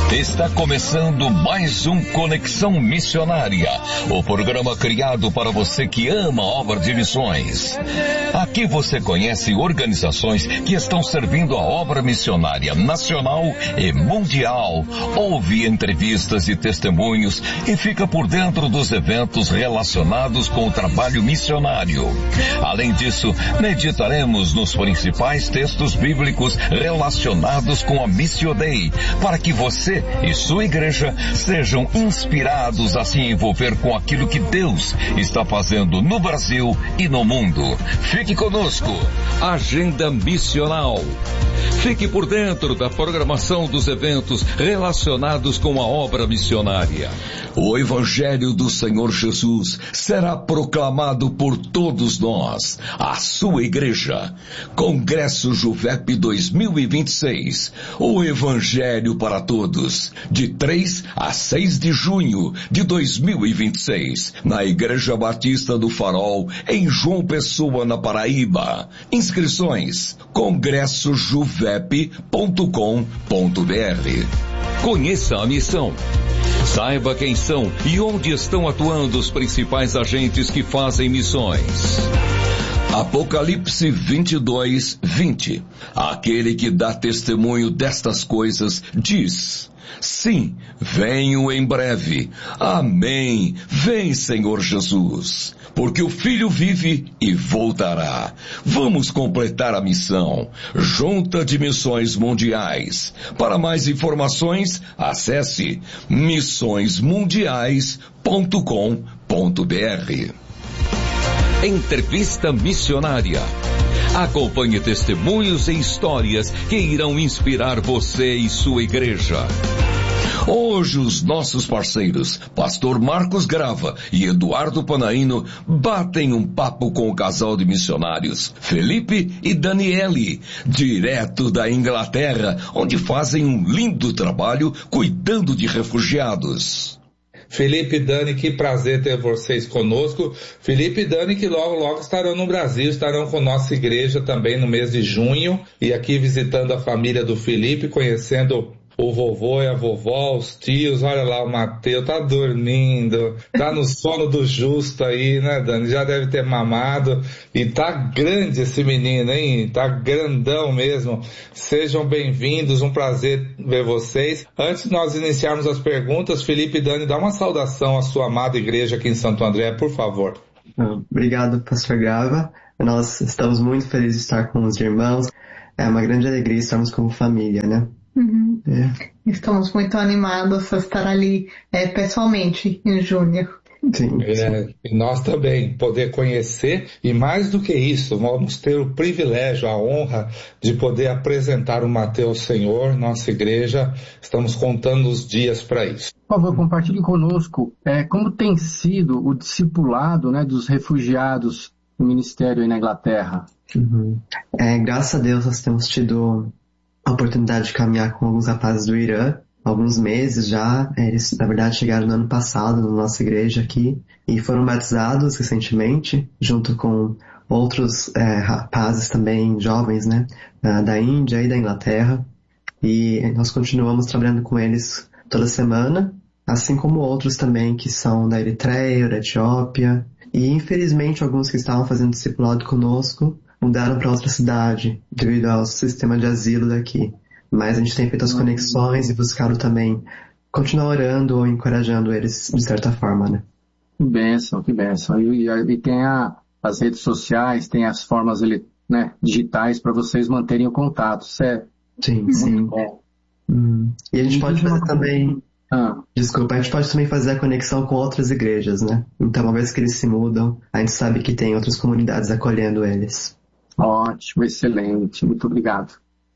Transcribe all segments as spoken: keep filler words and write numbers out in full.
Está começando mais um Conexão Missionária, o programa criado para você que ama a obra de missões. Aqui você conhece organizações que estão servindo a obra missionária nacional e mundial, ouve entrevistas e testemunhos e fica por dentro dos eventos relacionados com o trabalho missionário. Além disso, meditaremos nos principais textos bíblicos relacionados com a Missio Dei, para que você e sua igreja sejam inspirados a se envolver com aquilo que Deus está fazendo no Brasil e no mundo. Fique conosco. Agenda Missional. Fique por dentro da programação dos eventos relacionados com a obra missionária. O Evangelho do Senhor Jesus será proclamado por todos nós, a sua igreja. Congresso Juvep dois mil e vinte e seis. O Evangelho para todos. De três a seis de junho de dois mil e vinte e seis. Na Igreja Batista do Farol, em João Pessoa, na Paraíba. Inscrições: congresso juvep ponto com ponto br. Conheça a missão. Saiba quem são e onde estão atuando os principais agentes que fazem missões. Apocalipse vinte e dois, vinte. Aquele que dá testemunho destas coisas diz: sim, venho em breve. Amém. Vem, Senhor Jesus. Porque o Filho vive e voltará. Vamos completar a missão. Junta de Missões Mundiais. Para mais informações, acesse missões mundiais ponto com ponto br. Entrevista Missionária. Acompanhe testemunhos e histórias que irão inspirar você e sua igreja. Hoje os nossos parceiros, Pastor Marcos Grava e Eduardo Panaino, batem um papo com o casal de missionários, Felipe e Daniele, direto da Inglaterra, onde fazem um lindo trabalho cuidando de refugiados. Felipe e Dani, que prazer ter vocês conosco. Felipe e Dani, que logo, logo estarão no Brasil, estarão com nossa igreja também no mês de junho, e aqui visitando a família do Felipe, conhecendo o vovô e a vovó, os tios. Olha lá, o Mateus tá dormindo, tá no sono do justo aí, né, Dani? Já deve ter mamado, e tá grande esse menino, hein? Tá grandão mesmo. Sejam bem-vindos, um prazer ver vocês. Antes de nós iniciarmos as perguntas, Felipe e Dani, dá uma saudação à sua amada igreja aqui em Santo André, por favor. Obrigado, Pastor Grava. Nós estamos muito felizes de estar com os irmãos. É uma grande alegria estarmos como família, né? Uhum. É. Estamos muito animados a estar ali é, pessoalmente em junho. Sim, é, sim. E nós também poder conhecer, e mais do que isso, vamos ter o privilégio, a honra de poder apresentar o Mateus ao Senhor, nossa igreja. Estamos contando os dias para isso. Por favor, compartilhe conosco é, como tem sido o discipulado, né, dos refugiados no ministério aí na Inglaterra. Uhum. É, graças a Deus nós temos tido a oportunidade de caminhar com alguns rapazes do Irã, alguns meses já. Eles, na verdade, chegaram no ano passado na nossa igreja aqui e foram batizados recentemente, junto com outros é, rapazes também jovens, né, da Índia e da Inglaterra. E nós continuamos trabalhando com eles toda semana, assim como outros também que são da Eritreia, da Etiópia. E, infelizmente, alguns que estavam fazendo discipulado conosco mudaram para outra cidade, devido ao sistema de asilo daqui. Mas a gente tem feito as conexões e buscado também continuar orando ou encorajando eles de certa forma, né? Que bênção, que bênção. E, e, e tem a, as redes sociais, tem as formas, né, digitais para vocês manterem o contato, certo? Sim, sim. Bom. Hum. E a gente e pode fazer também... Ah. Desculpa, a gente pode também fazer a conexão com outras igrejas, né? Então, uma vez que eles se mudam, a gente sabe que tem outras comunidades acolhendo eles. Ótimo, excelente, muito obrigado.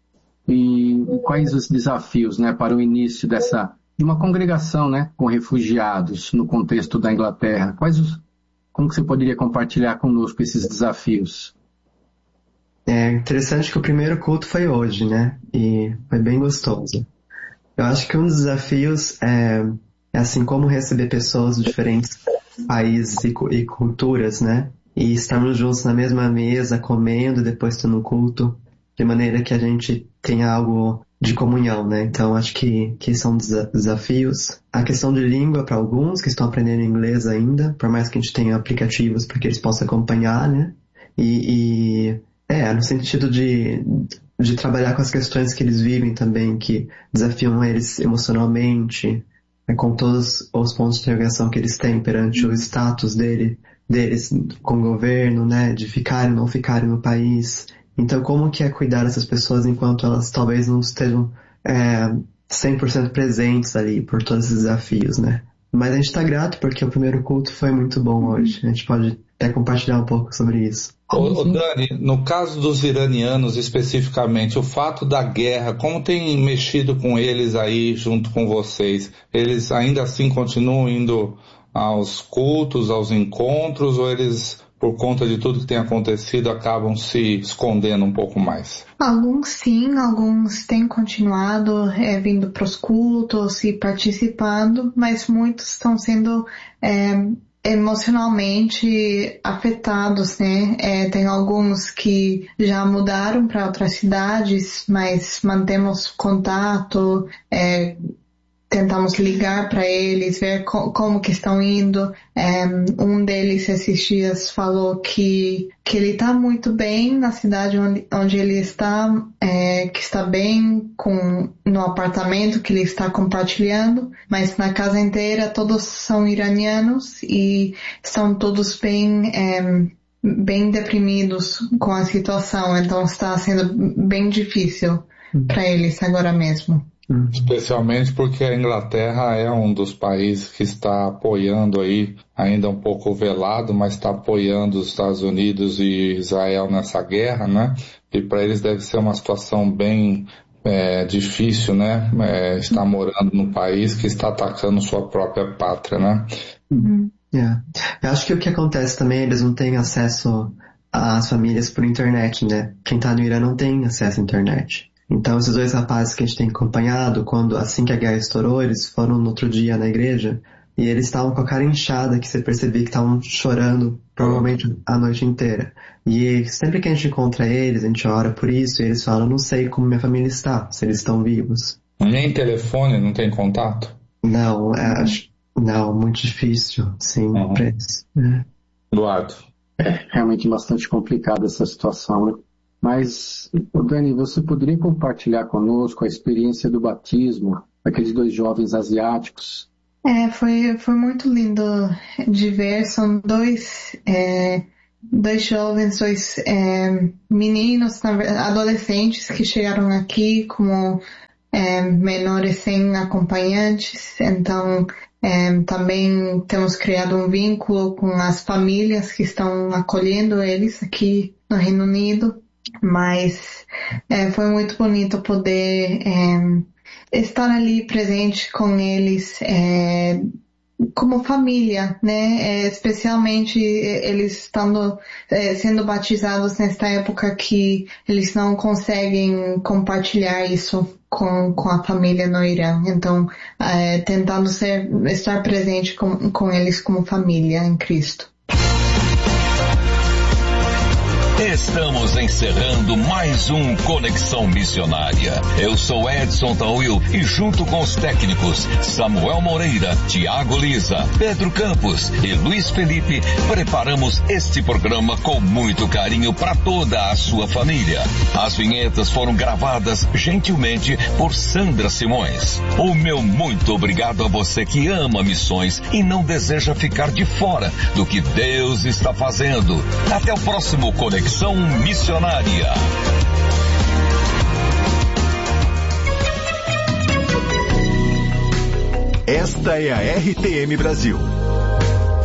E, e quais os desafios, né, para o início dessa, de uma congregação, né, com refugiados no contexto da Inglaterra? Quais os, como que você poderia compartilhar conosco esses desafios? É interessante que o primeiro culto foi hoje, né, e foi bem gostoso. Eu acho que um dos desafios é, é assim, como receber pessoas de diferentes países e, e culturas, né, e estarmos juntos na mesma mesa, comendo, depois tendo um culto, de maneira que a gente tenha algo de comunhão, né? Então acho que, que são desafios. A questão de língua para alguns que estão aprendendo inglês ainda, por mais que a gente tenha aplicativos para que eles possam acompanhar, né? E, e é, no sentido de, de trabalhar com as questões que eles vivem também, que desafiam eles emocionalmente, né, com todos os pontos de interrogação que eles têm perante o status dele, deles com o governo, né? De ficarem ou não ficarem no país. Então, como que é cuidar dessas pessoas enquanto elas talvez não estejam é, cem por cento presentes ali por todos esses desafios, né? Mas a gente está grato porque o primeiro culto foi muito bom hoje. A gente pode até compartilhar um pouco sobre isso. Ô, ô Dani, no caso dos iranianos especificamente, o fato da guerra, como tem mexido com eles aí junto com vocês? Eles ainda assim continuam indo aos cultos, aos encontros, ou eles, por conta de tudo que tem acontecido, acabam se escondendo um pouco mais? Alguns sim, alguns têm continuado é, vindo para os cultos e participando, mas muitos estão sendo é, emocionalmente afetados, né? É, tem alguns que já mudaram para outras cidades, mas mantemos contato, é, tentamos ligar para eles, ver co- como que estão indo. É, um deles esses dias falou que, que ele está muito bem na cidade onde, onde ele está, é, que está bem com, no apartamento que ele está compartilhando, mas na casa inteira todos são iranianos e estão todos bem, é, bem deprimidos com a situação, então está sendo bem difícil para eles agora mesmo. Especialmente porque a Inglaterra é um dos países que está apoiando aí, ainda um pouco velado, mas está apoiando os Estados Unidos e Israel nessa guerra, né? E para eles deve ser uma situação bem é, difícil, né? É, estar morando num país que está atacando sua própria pátria, né? Uhum. Yeah. Eu acho que o que acontece também, eles não têm acesso às famílias por internet, né? Quem está no Irã não tem acesso à internet. Então, esses dois rapazes que a gente tem acompanhado, quando assim que a guerra estourou, eles foram no outro dia na igreja e eles estavam com a cara inchada, que você percebia que estavam chorando provavelmente a noite inteira. E sempre que a gente encontra eles, a gente ora por isso e eles falam, não sei como minha família está, se eles estão vivos. Nem telefone, não tem contato? Não, é, não, muito difícil, sim, uhum. pra eles. É. Eduardo. É realmente bastante complicada essa situação, né? Mas, Dani, você poderia compartilhar conosco a experiência do batismo daqueles dois jovens asiáticos? É, foi, foi muito lindo de ver. São dois, é, dois jovens, dois é, meninos, adolescentes que chegaram aqui como é, menores sem acompanhantes. Então, é, também temos criado um vínculo com as famílias que estão acolhendo eles aqui no Reino Unido. Mas é, foi muito bonito poder é, estar ali presente com eles é, como família, né? É, especialmente eles estando é, sendo batizados nesta época que eles não conseguem compartilhar isso com, com a família no Irã. Então, é, tentando ser, estar presente com, com eles como família em Cristo. Estamos encerrando mais um Conexão Missionária. Eu sou Edson Tawil e junto com os técnicos Samuel Moreira, Tiago Lisa, Pedro Campos e Luiz Felipe, preparamos este programa com muito carinho para toda a sua família. As vinhetas foram gravadas gentilmente por Sandra Simões. O meu muito obrigado a você que ama missões e não deseja ficar de fora do que Deus está fazendo. Até o próximo Conexão Missionária. Esta é a R T M Brasil,